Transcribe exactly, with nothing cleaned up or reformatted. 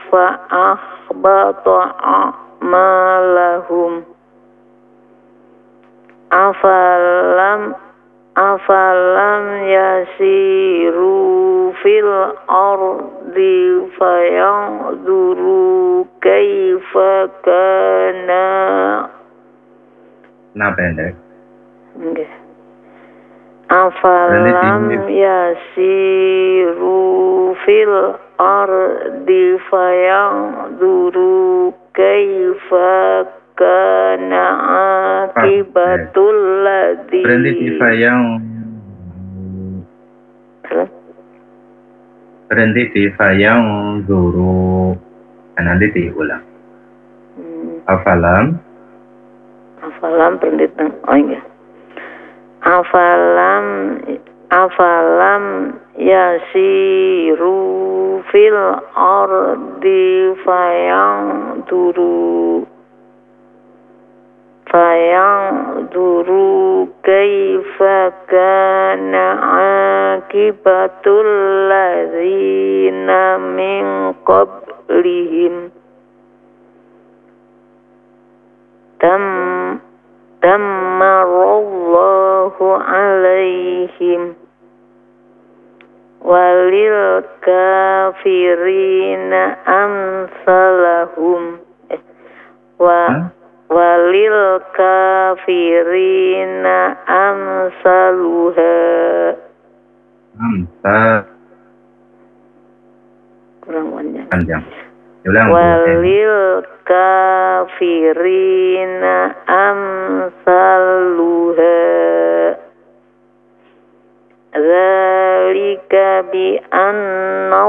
fa ahbata a'malahum. Afalam afalam yasiru fil ardi fayanzuru kaifa kana. Nah pendek. Okay. Afalam yasiru fil ardi fayanzuru kaifa kana akibatul ladzi. Berhenti di fayang. Berhenti di fayang zuru. Dan nanti diulang. Hmm. Afalam. Afalam berhenti. Oh iya. Afalam afalam yasiru fil ardi fayang duru fayang duru kaifa kana akibatul ladzina min qablihim tam dammarallahu alaihim walil kafirina amsalahum eh, wa walil kafirina amsaluha. Amsal. Kurang panjang. Ulang, walil kafirina amsaluha. Dzalika bi anna